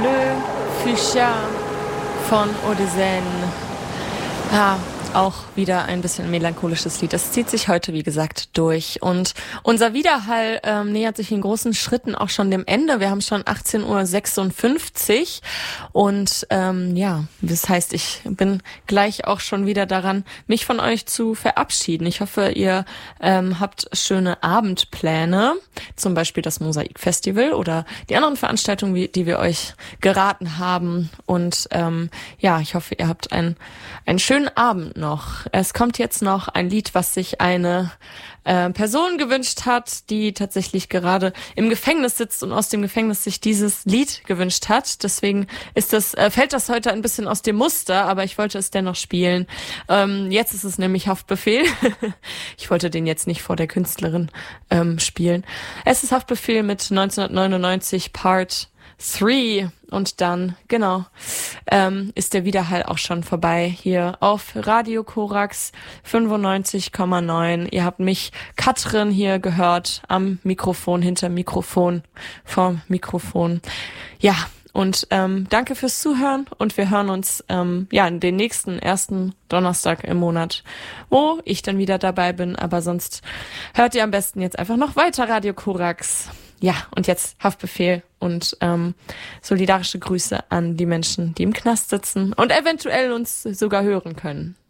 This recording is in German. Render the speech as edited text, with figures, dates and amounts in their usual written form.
Le Fuchsia von Odezen. Ja, auch wieder ein bisschen ein melancholisches Lied. Das zieht sich heute, wie gesagt, durch. Und unser Widerhall nähert sich in großen Schritten auch schon dem Ende. Wir haben schon 18:56 Uhr. Und das heißt, ich bin gleich auch schon wieder daran, mich von euch zu verabschieden. Ich hoffe, ihr habt schöne Abendpläne, zum Beispiel das Mosaik-Festival oder die anderen Veranstaltungen, die wir euch geraten haben. Und ich hoffe, ihr habt einen schönen Abend noch. Es kommt jetzt noch ein Lied, was sich eine Person gewünscht hat, die tatsächlich gerade im Gefängnis sitzt und aus dem Gefängnis sich dieses Lied gewünscht hat. Deswegen fällt das heute ein bisschen aus dem Muster, aber ich wollte es dennoch spielen. Jetzt ist es nämlich Haftbefehl. Ich wollte den jetzt nicht vor der Künstlerin spielen. Es ist Haftbefehl mit 1999 Part 3 und dann, ist der Widerhall auch schon vorbei hier auf Radio Korax 95,9. Ihr habt mich, Katrin, hier gehört am Mikrofon, vorm Mikrofon. Ja, und danke fürs Zuhören und wir hören uns in den nächsten ersten Donnerstag im Monat, wo ich dann wieder dabei bin, aber sonst hört ihr am besten jetzt einfach noch weiter Radio Korax. Ja, und jetzt Haftbefehl und solidarische Grüße an die Menschen, die im Knast sitzen und eventuell uns sogar hören können.